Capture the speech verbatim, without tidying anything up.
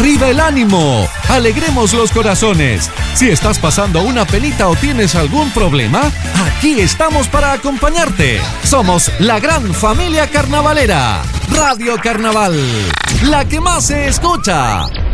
arriba el ánimo, alegremos los corazones. Si estás pasando una penita o tienes algún problema, aquí estamos para acompañarte. Somos la gran familia carnavalera. Radio Carnaval, la que más se escucha.